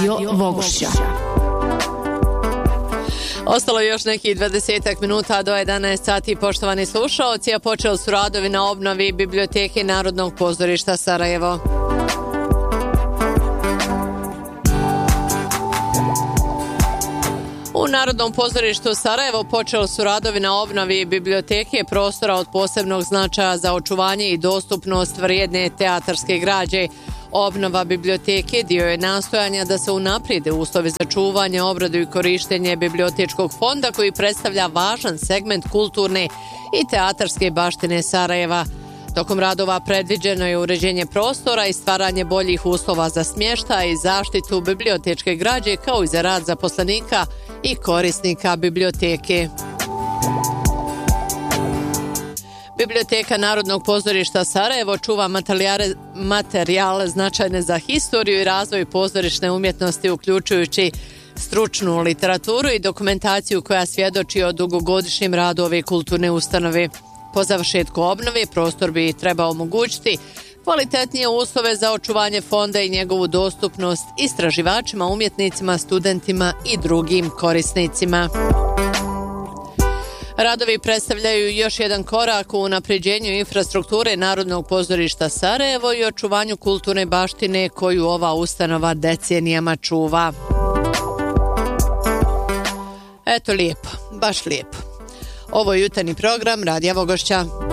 Radio Vogošća. Ostalo je još nekih 20 minuta do 11 sati, poštovani slušaoci, a počeli su radovi na obnovi Biblioteke Narodnog pozorišta Sarajevo. U Narodnom pozorištu Sarajevo počeli su radovi na obnovi biblioteke, prostora od posebnog značaja za očuvanje i dostupnost vrijedne teatarske građe. Obnova biblioteke dio je nastojanja da se unaprijede uslovi za čuvanje, obradu i korištenje bibliotečkog fonda koji predstavlja važan segment kulturne i teatarske baštine Sarajeva. Tokom radova predviđeno je uređenje prostora i stvaranje boljih uslova za smještaj i zaštitu bibliotečke građe kao i za rad zaposlenika i korisnika biblioteke. Biblioteka Narodnog pozorišta Sarajevo čuva materijale značajne za historiju i razvoj pozorišne umjetnosti, uključujući stručnu literaturu i dokumentaciju koja svjedoči o dugogodišnjem radu ove kulturne ustanove. Po završetku obnove prostor bi trebao omogućiti kvalitetnije uslove za očuvanje fonda i njegovu dostupnost istraživačima, umjetnicima, studentima i drugim korisnicima. Radovi predstavljaju još jedan korak u unapređenju infrastrukture Narodnog pozorišta Sarajevo i očuvanju kulturne baštine koju ova ustanova decenijama čuva. Eto, lijepo, baš lijepo. Ovo je jutarnji program Radija Vogošća.